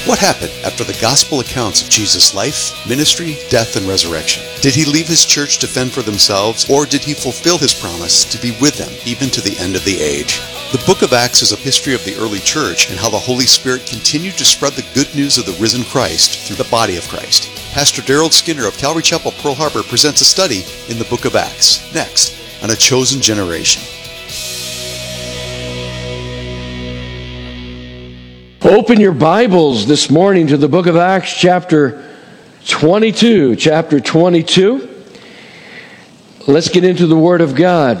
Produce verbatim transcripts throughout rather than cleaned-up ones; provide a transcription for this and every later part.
What happened after the gospel accounts of Jesus' life, ministry, death, and resurrection? Did he leave his church to fend for themselves, or did he fulfill his promise to be with them even to the end of the age? The book of Acts is a history of the early church and how the Holy Spirit continued to spread the good news of the risen Christ through the body of Christ. Pastor Daryl Skinner of Calvary Chapel, Pearl Harbor presents a study in the book of Acts, next on A Chosen Generation. Open your Bibles this morning to the book of Acts, chapter twenty-two. Chapter twenty-two. Let's get into the Word of God.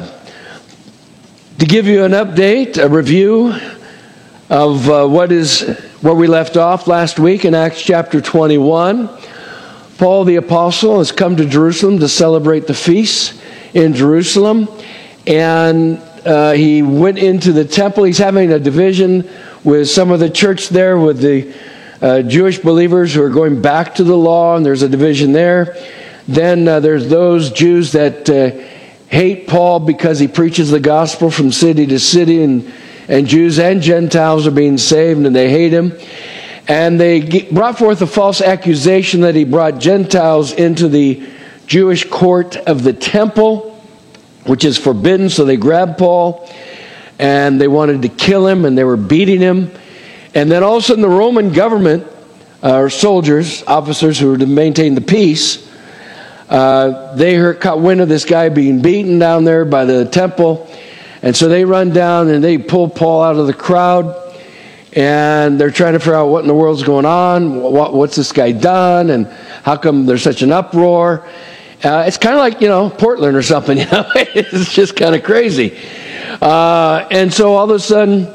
To give you an update, a review of uh, what is where we left off last week in Acts chapter twenty-one. Paul the Apostle has come to Jerusalem to celebrate the feasts in Jerusalem, and uh, he went into the temple. He's having a division with some of the church there, with the uh, Jewish believers who are going back to the law, and there's a division there. Then uh, there's those Jews that uh, hate Paul because he preaches the gospel from city to city, and, and Jews and Gentiles are being saved, and they hate him. And they get, brought forth a false accusation that he brought Gentiles into the Jewish court of the temple, which is forbidden, so they grabbed Paul, and they wanted to kill him, and they were beating him. And then all of a sudden the Roman government, uh, or soldiers, officers who were to maintain the peace, uh, they heard, caught wind of this guy being beaten down there by the temple. And so they run down and they pull Paul out of the crowd. And they're trying to figure out what in the world's going on. What, what's this guy done? And how come there's such an uproar? Uh, it's kind of like, you know, Portland or something. You know, it's just kind of crazy. Uh, and so all of a sudden,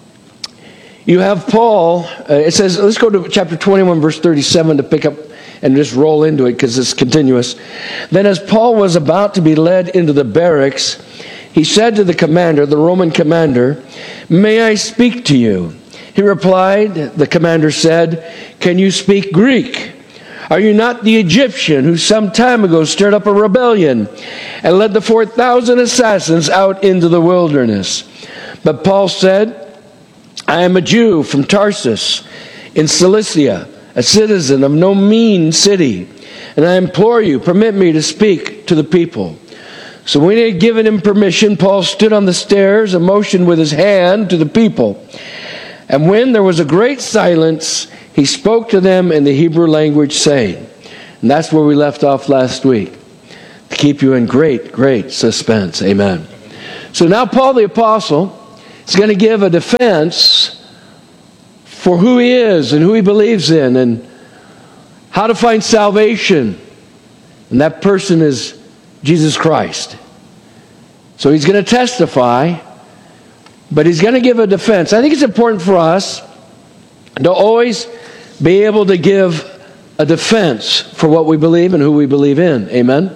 you have Paul. Uh, it says, let's go to chapter twenty-one, verse thirty-seven to pick up and just roll into it because it's continuous. Then as Paul was about to be led into the barracks, he said to the commander, the Roman commander, "May I speak to you?" He replied, the commander said, "Can you speak Greek? Are you not the Egyptian who some time ago stirred up a rebellion and led the four thousand assassins out into the wilderness?" But Paul said, "I am a Jew from Tarsus in Cilicia, a citizen of no mean city, and I implore you, permit me to speak to the people." So when he had given him permission, Paul stood on the stairs and motioned with his hand to the people. And when there was a great silence, he spoke to them in the Hebrew language, saying, and that's where we left off last week, to keep you in great, great suspense. Amen. So now Paul the Apostle is going to give a defense for who he is and who he believes in and how to find salvation. And that person is Jesus Christ. So he's going to testify, but he's going to give a defense. I think it's important for us to always be able to give a defense for what we believe and who we believe in. Amen?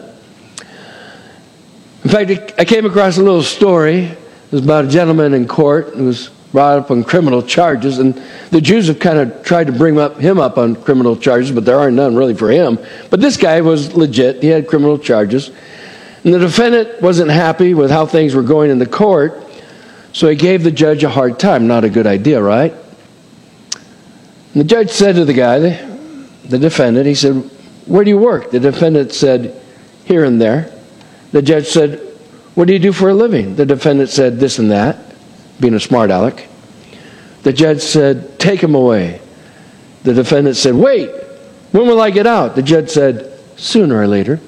In fact, I came across a little story. It was about a gentleman in court who was brought up on criminal charges, and the Jews have kind of tried to bring up him up on criminal charges, but there are none really for him. But this guy was legit. He had criminal charges. And the defendant wasn't happy with how things were going in the court, so he gave the judge a hard time. Not a good idea, right? And the judge said to the guy, the, the defendant, he said, "Where do you work?" The defendant said, "Here and there." The judge said, "What do you do for a living?" The defendant said, "This and that," being a smart aleck. The judge said, "Take him away." The defendant said, "Wait, when will I get out?" The judge said, "Sooner or later."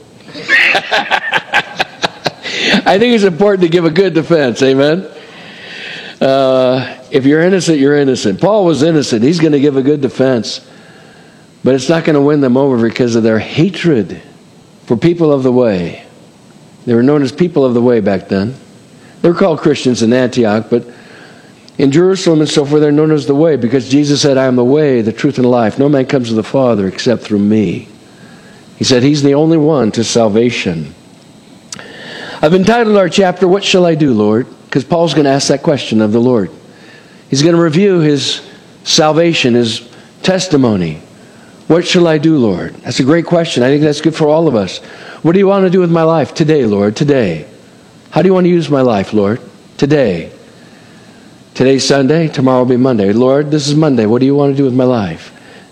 I think it's important to give a good defense, amen? Uh, if you're innocent, you're innocent. Paul was innocent. He's going to give a good defense. But it's not going to win them over because of their hatred for people of the way. They were known as people of the way back then. They were called Christians in Antioch, but in Jerusalem and so forth, they're known as the way because Jesus said, "I am the way, the truth, and the life. No man comes to the Father except through me." He said he's the only one to salvation. I've entitled our chapter, "What Shall I Do, Lord?" Because Paul's going to ask that question of the Lord. He's going to review his salvation, his testimony. What shall I do, Lord? That's a great question. I think that's good for all of us. What do you want to do with my life today, Lord? Today. How do you want to use my life, Lord? Today. Today's Sunday. Tomorrow will be Monday. Lord, this is Monday. What do you want to do with my life?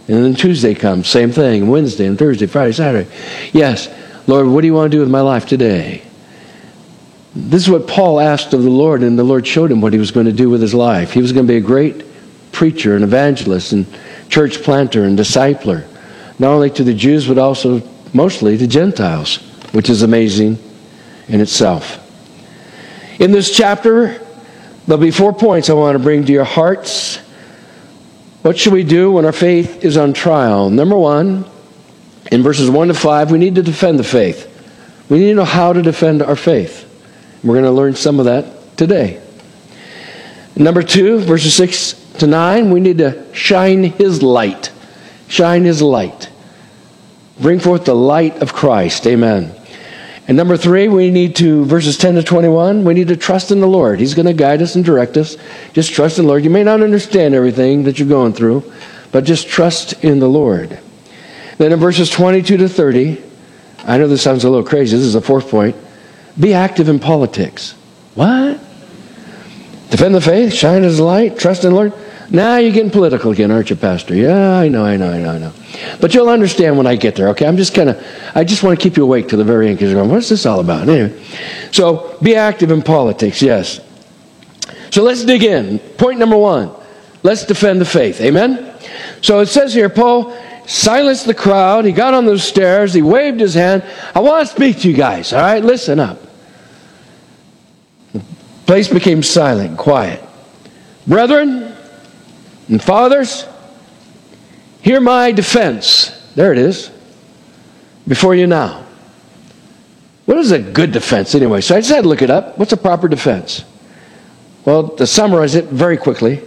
And then Tuesday comes, same thing. Wednesday and Thursday, Friday, Saturday. Yes, Lord, what do you want to do with my life today? This is what Paul asked of the Lord, and the Lord showed him what he was going to do with his life. He was going to be a great preacher and evangelist and church planter and discipler, not only to the Jews, but also mostly to Gentiles, which is amazing in itself. In this chapter, there'll be four points I want to bring to your hearts. What should we do when our faith is on trial? Number one, in verses one to five, we need to defend the faith. We need to know how to defend our faith. We're going to learn some of that today. Number two, verses six to nine, we need to shine His light. Shine His light. Bring forth the light of Christ. Amen. And number three, we need to, verses ten to twenty-one, we need to trust in the Lord. He's going to guide us and direct us. Just trust in the Lord. You may not understand everything that you're going through, but just trust in the Lord. Then in verses twenty-two to thirty, I know this sounds a little crazy. This is the fourth point. Be active in politics. What? Defend the faith, shine His light, trust in the Lord. Now you're getting political again, aren't you, Pastor? Yeah, I know, I know, I know, I know. But you'll understand when I get there, okay? I'm just kind of, I just want to keep you awake to the very end because you're going, what's this all about? Anyway, so be active in politics, yes. So let's dig in. Point number one, let's defend the faith. Amen? So it says here, Paul silenced the crowd. He got on those stairs. He waved his hand. I want to speak to you guys, all right? Listen up. The place became silent, quiet. Brethren and fathers, hear my defense. There it is. Before you now. What is a good defense anyway? So I just had to look it up. What's a proper defense? Well, to summarize it very quickly,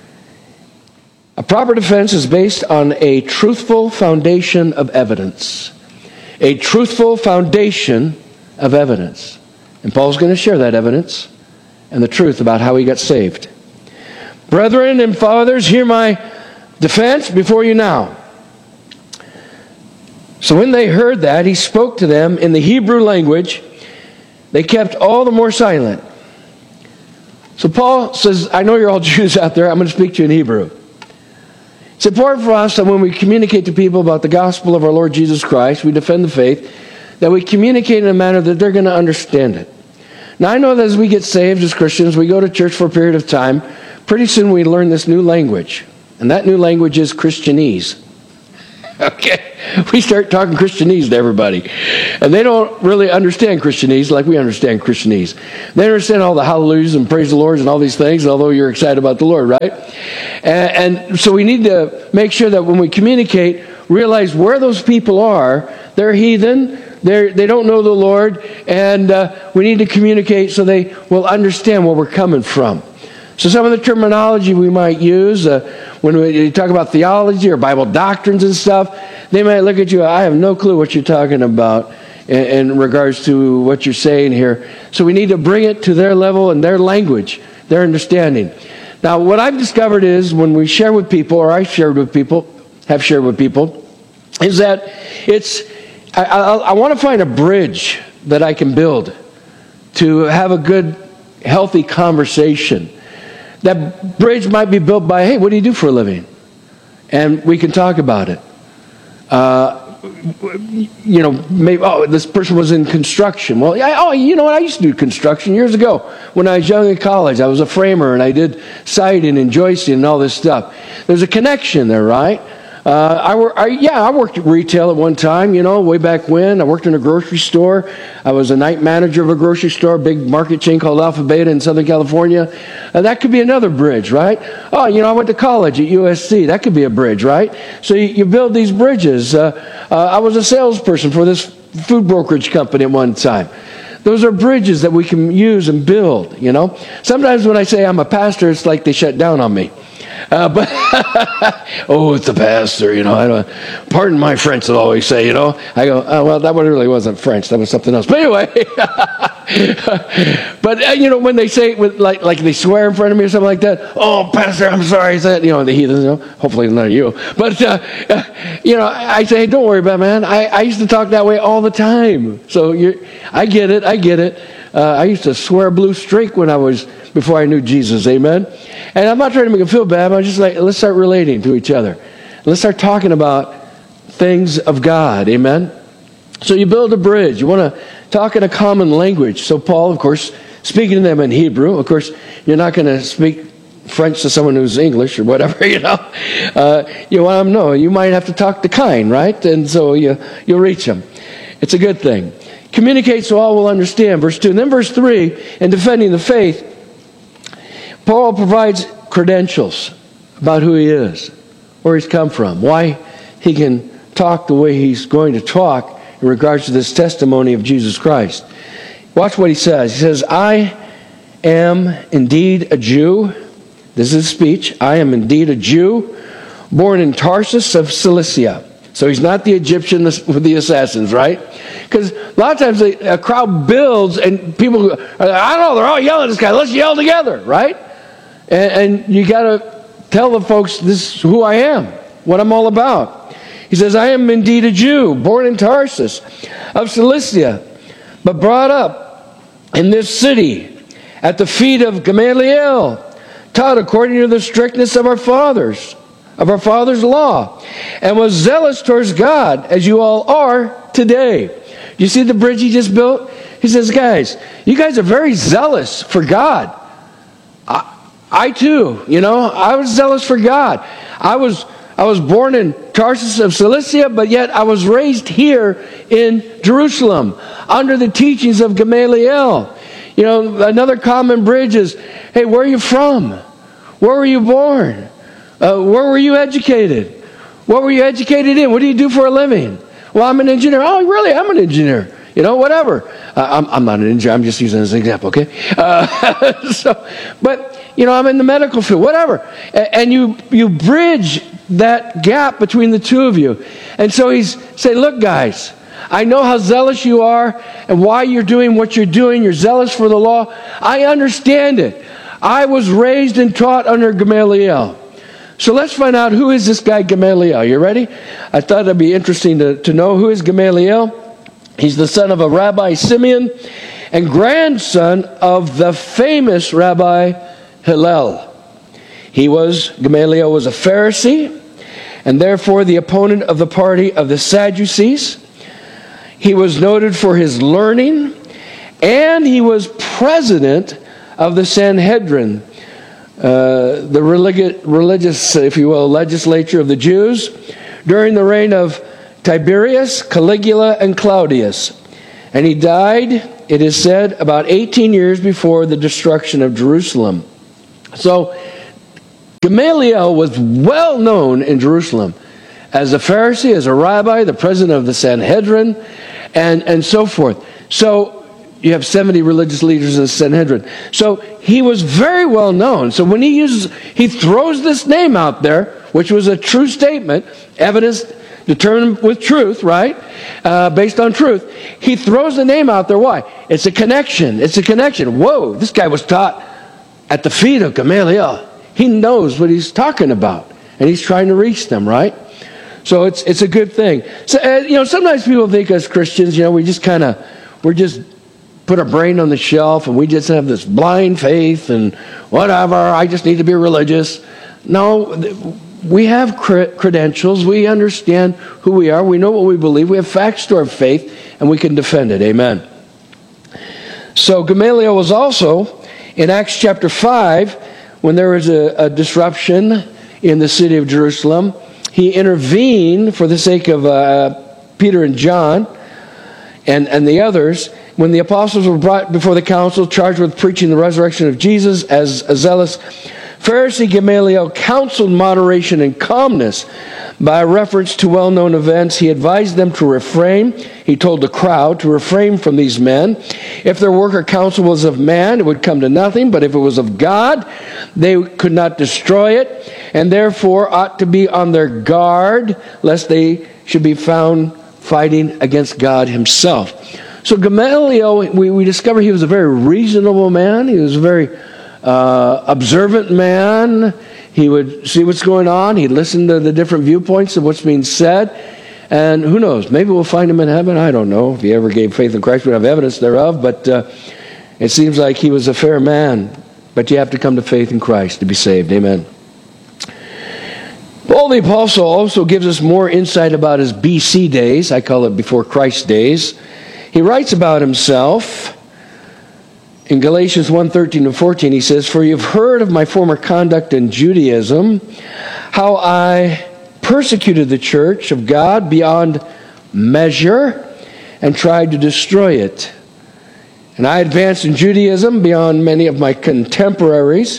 a proper defense is based on a truthful foundation of evidence. A truthful foundation of evidence. And Paul's going to share that evidence and the truth about how he got saved. Brethren and fathers, hear my defense before you now. So when they heard that, he spoke to them in the Hebrew language. They kept all the more silent. So Paul says, I know you're all Jews out there. I'm going to speak to you in Hebrew. It's important for us that when we communicate to people about the gospel of our Lord Jesus Christ, we defend the faith, that we communicate in a manner that they're going to understand it. Now I know that as we get saved as Christians, we go to church for a period of time. Pretty soon we learn this new language. And that new language is Christianese. Okay? We start talking Christianese to everybody. And they don't really understand Christianese like we understand Christianese. They understand all the hallelujahs and praise the Lord and all these things, although you're excited about the Lord, right? And, and so we need to make sure that when we communicate, realize where those people are. They're heathen. They're, they don't know the Lord. And uh, we need to communicate so they will understand where we're coming from. So some of the terminology we might use uh, when we talk about theology or Bible doctrines and stuff, they might look at you, I have no clue what you're talking about in, in regards to what you're saying here. So we need to bring it to their level and their language, their understanding. Now what I've discovered is when we share with people, or I've shared with people, have shared with people, is that it's, I, I, I want to find a bridge that I can build to have a good, healthy conversation. That bridge might be built by, hey, what do you do for a living? And we can talk about it. Uh, you know, maybe, oh, this person was in construction. Well, I, oh, you know what? I used to do construction years ago. When I was young in college, I was a framer, and I did siding and joisting and all this stuff. There's a connection there, right? Uh, I, wor- I yeah, I worked at retail at one time, you know, way back when. I worked in a grocery store. I was a night manager of a grocery store, a big market chain called Alpha Beta in Southern California. Uh, that could be another bridge, right? Oh, you know, I went to college at U S C. That could be a bridge, right? So you, you build these bridges. Uh, uh, I was a salesperson for this food brokerage company at one time. Those are bridges that we can use and build, you know. Sometimes when I say I'm a pastor, it's like they shut down on me. Uh, but oh, it's the pastor, you know. I don't. Pardon my French, they'll always say, you know. I go, oh, well, that one really wasn't French. That was something else. But anyway, but uh, you know, when they say it with like like they swear in front of me or something like that. Oh, pastor, I'm sorry. Is that, you know, the heathens? You know, hopefully none of you. But uh, uh, you know, I say, hey, don't worry about it, man. I, I used to talk that way all the time. So you, I get it. I get it. Uh, I used to swear blue streak when I was before I knew Jesus. Amen. And I'm not trying to make them feel bad. I'm just like, let's start relating to each other. Let's start talking about things of God. Amen? So you build a bridge. You want to talk in a common language. So Paul, of course, speaking to them in Hebrew. Of course, you're not going to speak French to someone who's English or whatever, you know. Uh, you want them to know. You might have to talk to Cain, right? And so you, you'll reach them. It's a good thing. Communicate so all will understand. Verse two. And then verse three, in defending the faith, Paul provides credentials about who he is, where he's come from, why he can talk the way he's going to talk in regards to this testimony of Jesus Christ. Watch what he says. He says, I am indeed a Jew. This is speech. I am indeed a Jew, born in Tarsus of Cilicia. So he's not the Egyptian with the assassins, right? Because a lot of times a crowd builds and people, I don't know, they're all yelling at this guy. Let's yell together, right? And, and you got to tell the folks, this is who I am, what I'm all about. He says, I am indeed a Jew, born in Tarsus of Cilicia, but brought up in this city at the feet of Gamaliel, taught according to the strictness of our fathers, of our father's law, and was zealous towards God, as you all are today. You see the bridge he just built? He says, guys, you guys are very zealous for God. I, I too, you know, I was zealous for God. I was I was born in Tarsus of Cilicia, but yet I was raised here in Jerusalem under the teachings of Gamaliel. You know, another common bridge is, hey, where are you from? Where were you born? Uh, where were you educated? What were you educated in? What do you do for a living? Well, I'm an engineer. Oh, really? I'm an engineer. You know, whatever. Uh, I'm, I'm not an engineer. I'm just using it as an example, okay? Uh, so, but, you know, I'm in the medical field, whatever. And, and you, you bridge that gap between the two of you. And so he's saying, look, guys, I know how zealous you are and why you're doing what you're doing. You're zealous for the law. I understand it. I was raised and taught under Gamaliel. So let's find out, who is this guy Gamaliel? You ready? I thought it'd be interesting to, to know who is Gamaliel. He's the son of a Rabbi Simeon and grandson of the famous Rabbi Hillel. He was, Gamaliel was a Pharisee and therefore the opponent of the party of the Sadducees. He was noted for his learning, and he was president of the Sanhedrin, uh, the religi- religious, if you will, legislature of the Jews during the reign of Tiberius, Caligula, and Claudius. And he died, it is said, about eighteen years before the destruction of Jerusalem. So Gamaliel was well known in Jerusalem as a Pharisee, as a rabbi, the president of the Sanhedrin, and, and so forth. So you have seventy religious leaders in the Sanhedrin. So he was very well known. So when he uses, he throws this name out there, which was a true statement, evidence determined with truth, right? Uh, based on truth. He throws the name out there. Why? It's a connection. It's a connection. Whoa, this guy was taught at the feet of Gamaliel. He knows what he's talking about, and he's trying to reach them, right? So it's it's a good thing. So uh, you know, sometimes people think as Christians, you know, we just kind of we're just put our brain on the shelf, and we just have this blind faith and whatever. I just need to be religious. No, we have cre- credentials. We understand who we are. We know what we believe. We have facts to our faith, and we can defend it. Amen. So Gamaliel was also in Acts chapter five, when there was a, a disruption in the city of Jerusalem. He intervened for the sake of uh, Peter and John and, and the others. When the apostles were brought before the council, charged with preaching the resurrection of Jesus as a zealous Pharisee, Gamaliel counseled moderation and calmness by reference to well-known events. He advised them to refrain. He told the crowd to refrain from these men. If their work or counsel was of man, it would come to nothing. But if it was of God, they could not destroy it, and therefore ought to be on their guard, lest they should be found fighting against God himself. So Gamaliel, we, we discover he was a very reasonable man. He was a very uh, observant man. He would see what's going on. He'd listen to the different viewpoints of what's being said. And who knows, maybe we'll find him in heaven. I don't know. If he ever gave faith in Christ, we have evidence thereof. But uh, it seems like he was a fair man. But you have to come to faith in Christ to be saved. Amen. Paul Paul the Apostle also gives us more insight about his B C days. I call it before Christ days. He writes about himself in Galatians one, thirteen and fourteen. He says, "For you've heard of my former conduct in Judaism, how I persecuted the church of God beyond measure and tried to destroy it. And I advanced in Judaism beyond many of my contemporaries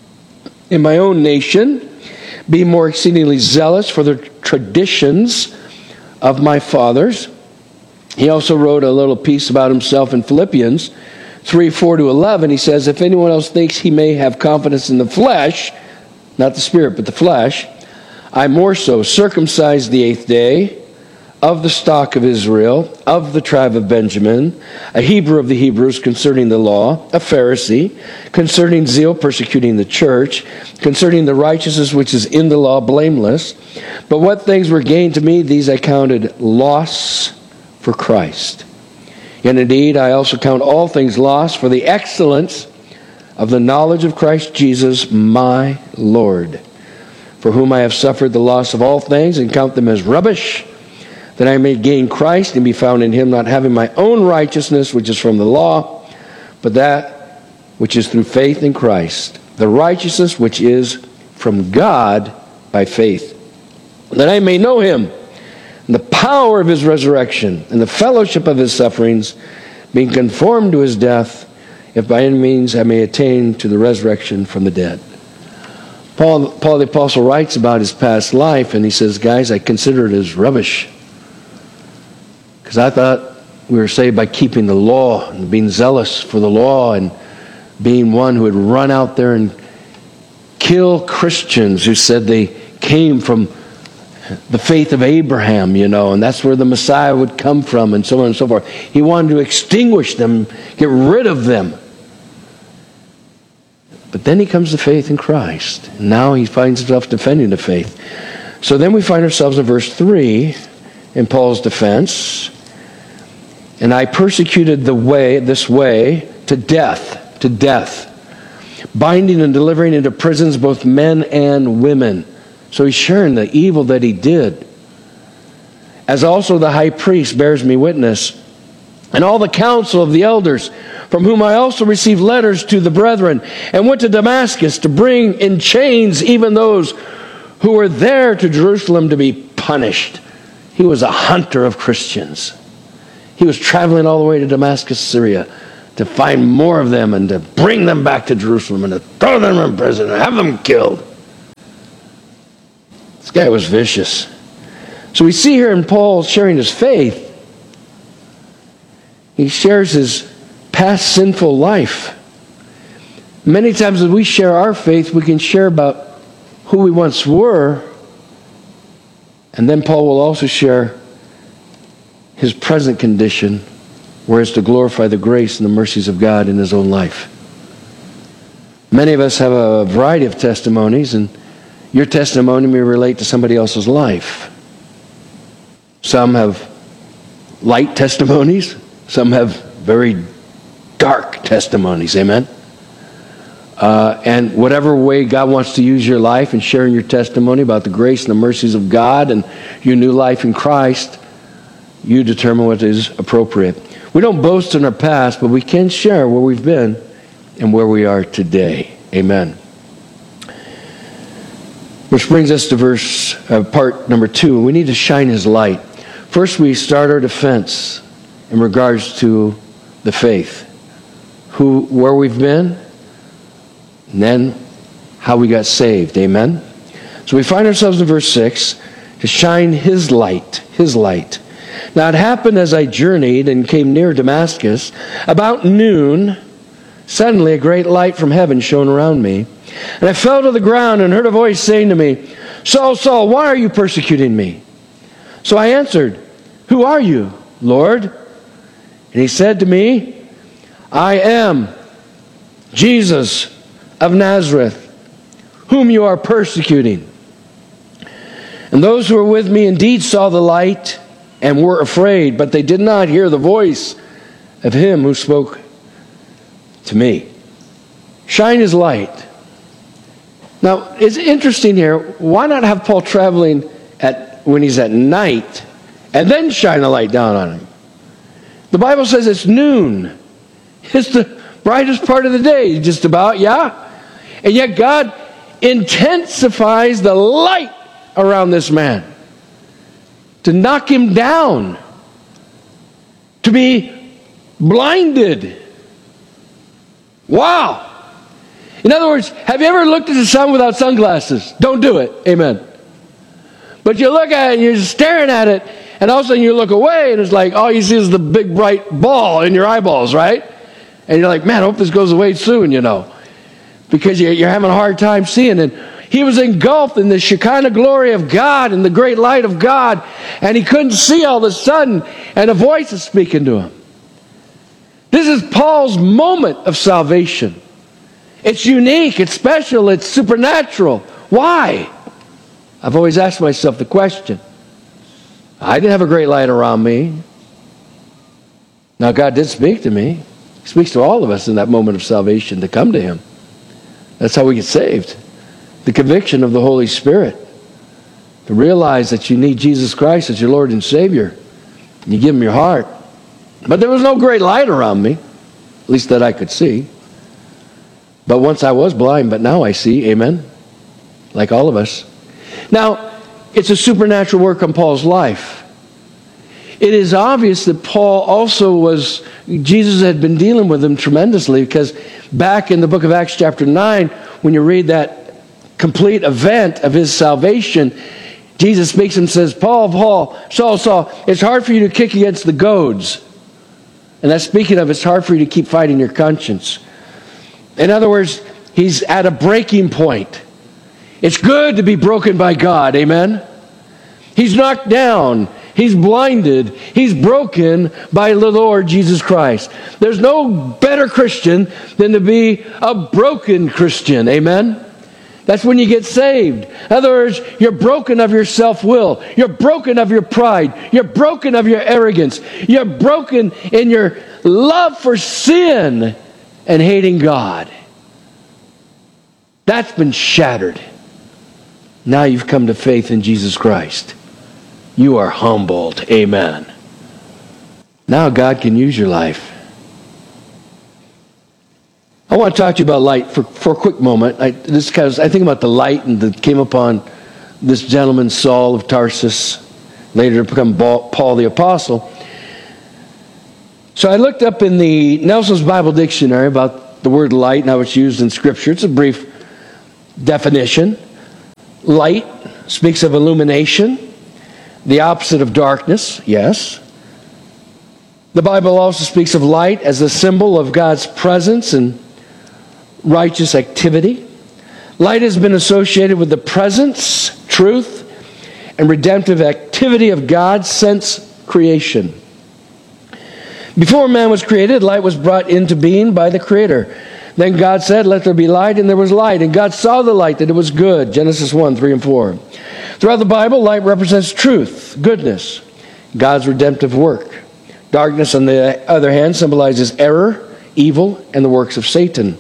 in my own nation, being more exceedingly zealous for the traditions of my fathers." He also wrote a little piece about himself in Philippians three, four to eleven. He says, "If anyone else thinks he may have confidence in the flesh," not the spirit, but the flesh, "I more so, circumcised the eighth day, of the stock of Israel, of the tribe of Benjamin, a Hebrew of the Hebrews concerning the law, a Pharisee, concerning zeal persecuting the church, concerning the righteousness which is in the law blameless. But what things were gained to me, these I counted loss for Christ. And indeed, I also count all things lost for the excellence of the knowledge of Christ Jesus, my Lord, for whom I have suffered the loss of all things, and count them as rubbish, that I may gain Christ and be found in him, not having my own righteousness, which is from the law, but that which is through faith in Christ, the righteousness which is from God by faith, that I may know him, and the power of his resurrection, and the fellowship of his sufferings, being conformed to his death, if by any means I may attain to the resurrection from the dead." Paul, Paul the Apostle writes about his past life, and he says, "Guys, I consider it as rubbish. Because I thought we were saved by keeping the law and being zealous for the law and being one who would run out there and kill Christians who said they came from the faith of Abraham, you know, and that's where the Messiah would come from, and so on and so forth." He wanted to extinguish them, get rid of them. But then he comes to faith in Christ. And now he finds himself defending the faith. So then we find ourselves in verse three in Paul's defense. "And I persecuted the way, this way, to death, to death, binding and delivering into prisons both men and women." So he's sharing the evil that he did. "As also the high priest bears me witness, and all the council of the elders, from whom I also received letters to the brethren, and went to Damascus to bring in chains even those who were there to Jerusalem to be punished." He was a hunter of Christians. He was traveling all the way to Damascus, Syria, to find more of them and to bring them back to Jerusalem and to throw them in prison and have them killed. This guy was vicious. So we see here in Paul sharing his faith. He shares his past sinful life. Many times as we share our faith, we can share about who we once were. And then Paul will also share his present condition, whereas to glorify the grace and the mercies of God in his own life. Many of us have a variety of testimonies, and your testimony may relate to somebody else's life. Some have light testimonies. Some have very dark testimonies. Amen? Uh, and whatever way God wants to use your life and sharing your testimony about the grace and the mercies of God and your new life in Christ, you determine what is appropriate. We don't boast in our past, but we can share where we've been and where we are today. Amen. Which brings us to verse uh, part number two. We need to shine his light. First, we start our defense in regards to the faith. Who, where we've been, and then how we got saved. Amen? So we find ourselves in verse six, to shine his light, his light. Now it happened as I journeyed and came near Damascus, about noon, suddenly a great light from heaven shone around me. And I fell to the ground and heard a voice saying to me, "Saul, Saul, why are you persecuting me?" So I answered, "Who are you, Lord?" And he said to me, "I am Jesus of Nazareth, whom you are persecuting." And those who were with me indeed saw the light and were afraid, but they did not hear the voice of him who spoke to me. Shine his light. Now, it's interesting here. Why not have Paul traveling at when he's at night and then shine a light down on him? The Bible says it's noon. It's the brightest part of the day, just about, yeah? And yet God intensifies the light around this man to knock him down, to be blinded. Wow. In other words, have you ever looked at the sun without sunglasses? Don't do it. Amen. But you look at it and you're staring at it, and all of a sudden you look away and it's like all you see is the big bright ball in your eyeballs, right? And you're like, man, I hope this goes away soon, you know, because you're having a hard time seeing it. He was engulfed in the Shekinah glory of God and the great light of God, and he couldn't see all of a sudden, and a voice is speaking to him. This is Paul's moment of salvation. It's unique, it's special, it's supernatural. Why? I've always asked myself the question. I didn't have a great light around me. Now God did speak to me. He speaks to all of us in that moment of salvation to come to him. That's how we get saved. The conviction of the Holy Spirit. To realize that you need Jesus Christ as your Lord and Savior. And you give him your heart. But there was no great light around me. At least that I could see. But once I was blind, but now I see. Amen? Like all of us. Now, it's a supernatural work on Paul's life. It is obvious that Paul also was, Jesus had been dealing with him tremendously, because back in the book of Acts chapter nine, when you read that complete event of his salvation, Jesus speaks and says, Paul, Paul, Saul, Saul, it's hard for you to kick against the goads. And that's speaking of it's hard for you to keep fighting your conscience. In other words, he's at a breaking point. It's good to be broken by God, amen? He's knocked down. He's blinded. He's broken by the Lord Jesus Christ. There's no better Christian than to be a broken Christian, amen? That's when you get saved. In other words, you're broken of your self-will. You're broken of your pride. You're broken of your arrogance. You're broken in your love for sin and hating God. That's been shattered. Now you've come to faith in Jesus Christ. You are humbled. Amen. Now God can use your life. I want to talk to you about light for, for a quick moment. I, this because I think about the light and that came upon this gentleman Saul of Tarsus, later to become Paul the Apostle. So I looked up in the Nelson's Bible Dictionary about the word light and how it's used in Scripture. It's a brief definition. Light speaks of illumination, the opposite of darkness, yes. The Bible also speaks of light as a symbol of God's presence and righteous activity. Light has been associated with the presence, truth, and redemptive activity of God since creation. Before man was created, light was brought into being by the Creator. Then God said, let there be light, and there was light. And God saw the light, that it was good. Genesis one, three and four. Throughout the Bible, light represents truth, goodness, God's redemptive work. Darkness, on the other hand, symbolizes error, evil, and the works of Satan.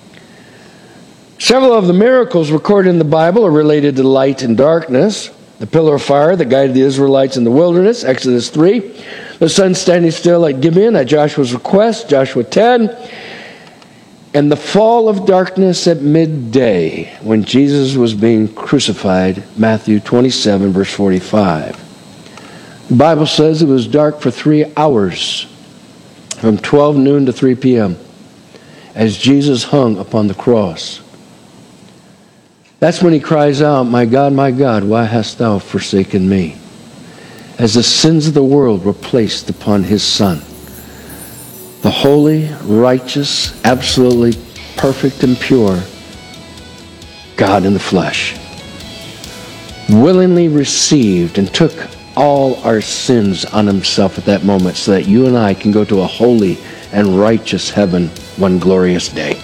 Several of the miracles recorded in the Bible are related to light and darkness. The pillar of fire that guided the Israelites in the wilderness, Exodus three. The sun standing still at Gibeon at Joshua's request, Joshua ten. And the fall of darkness at midday when Jesus was being crucified, Matthew twenty-seven, verse forty-five. The Bible says it was dark for three hours, from twelve noon to three p.m., as Jesus hung upon the cross. That's when he cries out, my God, my God, why hast thou forsaken me? As the sins of the world were placed upon his Son. The holy, righteous, absolutely perfect and pure God in the flesh willingly received and took all our sins on himself at that moment so that you and I can go to a holy and righteous heaven one glorious day.